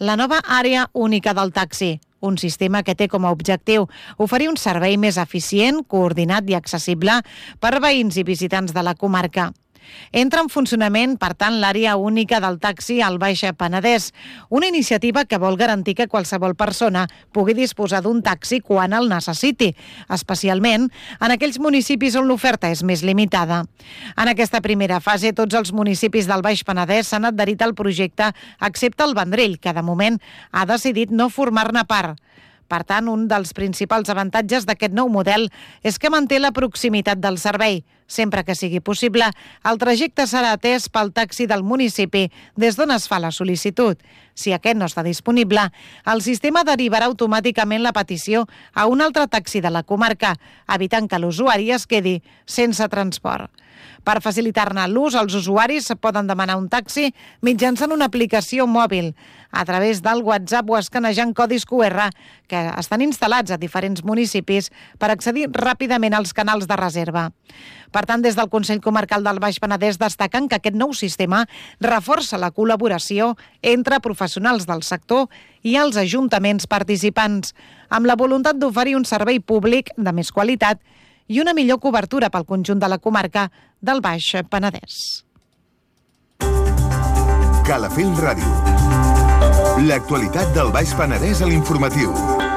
la nova àrea única del taxi, un sistema que té com a objectiu oferir un servei més eficient, coordinat i accessible per veïns i visitants de la comarca. Entra en funcionament, per tant, l'àrea única del taxi al Baix Penedès, una iniciativa que vol garantir que qualsevol persona pugui disposar d'un taxi quan el necessiti, especialment en aquells municipis on l'oferta és més limitada. En aquesta primera fase, tots els municipis del Baix Penedès s'han adherit al projecte, excepte el Vendrell, que de moment ha decidit no formar-ne part. Per tant, un dels principals avantatges d'aquest nou model és que manté la proximitat del servei. Sempre que sigui possible, el trajecte serà atès pel taxi del municipi des d'on es fa la sol·licitud. Si aquest no està disponible, el sistema derivarà automàticament la petició a un altre taxi de la comarca, evitant que l'usuari es quedi sense transport. Per facilitar-ne l'ús, els usuaris poden demanar un taxi mitjançant una aplicació mòbil, a través del WhatsApp o escanejant codis QR que estan instal·lats a diferents municipis per accedir ràpidament als canals de reserva. Per tant, des del Consell Comarcal del Baix Penedès destaquen que aquest nou sistema reforça la col·laboració entre professionals del sector i els ajuntaments participants, amb la voluntat d'oferir un servei públic de més qualitat i una millor cobertura pel conjunt de la comarca del Baix Penedès. Calafell Ràdio. L'actualitat del Baix Penedès a l'informatiu.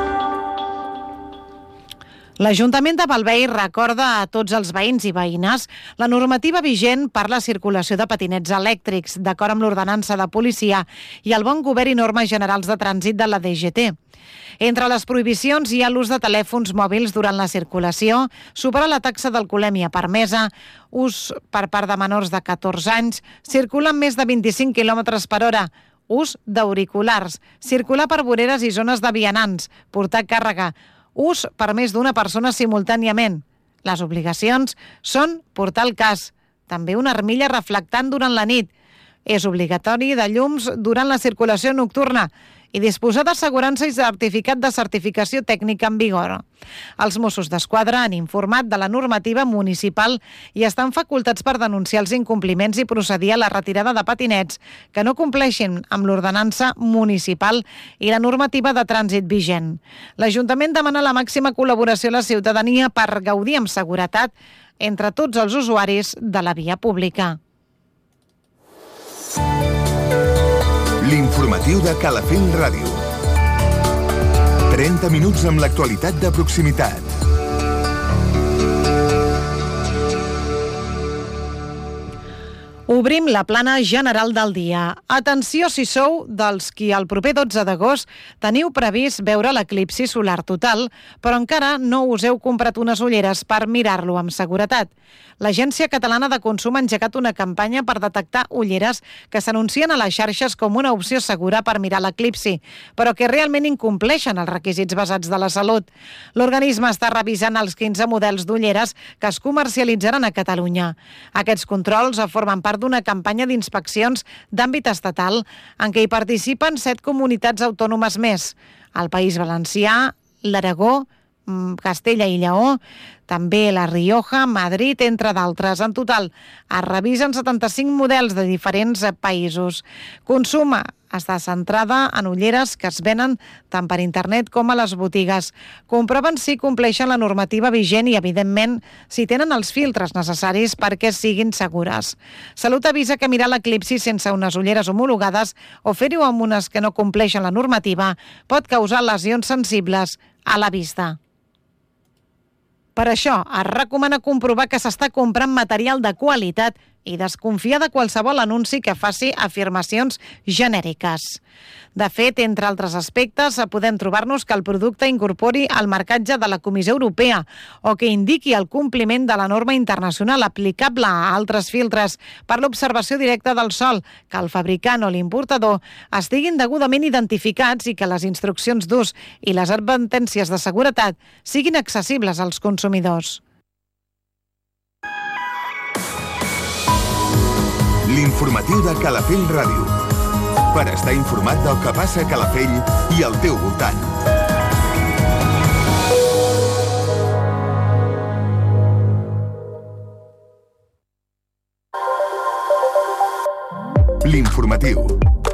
L'Ajuntament de Bellvei recorda a tots els veïns i veïnes la normativa vigent per la circulació de patinets elèctrics, d'acord amb l'ordenança de policia i el bon govern i normes generals de trànsit de la DGT. Entre les prohibicions hi ha l'ús de telèfons mòbils durant la circulació, superar la taxa d'alcoholèmia permesa, ús per part de menors de 14 anys, circular amb més de 25 km per hora, ús d'auriculars, circular per voreres i zones de vianants, portar càrrega, ús per més d'una persona simultàniament. Les obligacions són portar el casc, també una armilla reflectant durant la nit. És obligatori de llums durant la circulació nocturna i disposar d'assegurança i certificat de certificació tècnica en vigor. Els Mossos d'Esquadra han informat de la normativa municipal i estan facultats per denunciar els incompliments i procedir a la retirada de patinets que no compleixin amb l'ordenança municipal i la normativa de trànsit vigent. L'Ajuntament demana la màxima col·laboració a la ciutadania per gaudir amb seguretat entre tots els usuaris de la via pública. L'informatiu de Calafell Ràdio. 30 minuts amb l'actualitat de proximitat. Obrim la plana general del dia. Atenció si sou dels qui el proper 12 d'agost teniu previst veure l'eclipsi solar total, però encara no us heu comprat unes ulleres per mirar-lo amb seguretat. L'Agència Catalana de Consum ha engegat una campanya per detectar ulleres que s'anuncien a les xarxes com una opció segura per mirar l'eclipsi, però que realment incompleixen els requisits basats de la salut. L'organisme està revisant els 15 models d'ulleres que es comercialitzaran a Catalunya. Aquests controls formen part d'una campanya d'inspeccions d'àmbit estatal en què hi participen 7 comunitats autònomes més: el País Valencià, l'Aragó, Castella i Lleó, també la Rioja, Madrid, entre d'altres. En total, es revisen 75 models de diferents països. Consum està centrada en ulleres que es venen tant per internet com a les botigues. Comproven si compleixen la normativa vigent i, evidentment, si tenen els filtres necessaris perquè siguin segures. Salut avisa que mirar l'eclipsi sense unes ulleres homologades o fer-ho amb unes que no compleixen la normativa pot causar lesions sensibles a la vista. Per això, es recomana comprovar que s'està comprant material de qualitat i desconfiar de qualsevol anunci que faci afirmacions genèriques. De fet, entre altres aspectes, podem trobar-nos que el producte incorpori el marcatge de la Comissió Europea o que indiqui el compliment de la norma internacional aplicable a altres filtres per l'observació directa del sol, que el fabricant o l'importador estiguin degudament identificats i que les instruccions d'ús i les advertències de seguretat siguin accessibles als consumidors. L'informatiu de Calafell Ràdio. Per estar informat del que passa a Calafell i al teu voltant. L'informatiu.